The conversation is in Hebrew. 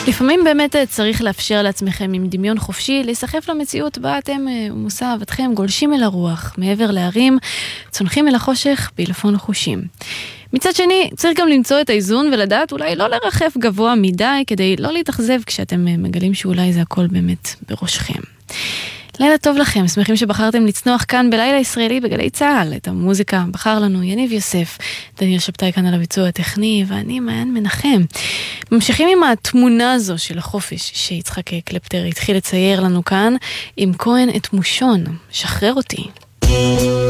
לפעמים באמת צריך לאפשר לעצמכם עם דמיון חופשי, להיסחף למציאות בה אתם ומושא אהבתכם גולשים אל הרוח, מעבר להרים, צונחים אל החושך בעילפון החושים. מצד שני, צריך גם למצוא את האיזון ולדעת אולי לא לרחף גבוה מדי, כדי לא להתאכזב כשאתם מגלים שאולי זה הכל באמת בראשכם. לילה טוב לכם, שמחים שבחרתם לצנוח כאן בלילה ישראלי בגלי צהל. את המוזיקה בחר לנו יניב יוסף, דניאל שבתאי כאן על הביצוע הטכני, ואני מעיין מנחם. ממשיכים עם התמונה הזו של החופש שיצחק קלפטר התחיל לצייר לנו כאן, עם כהן את מושון, שחרר אותי.